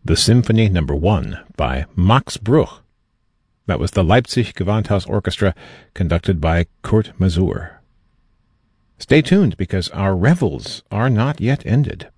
the Symphony No. 1 by Max Bruch. That was the Leipzig Gewandhaus Orchestra, conducted by Kurt Masur. Stay tuned, because our revels are not yet ended.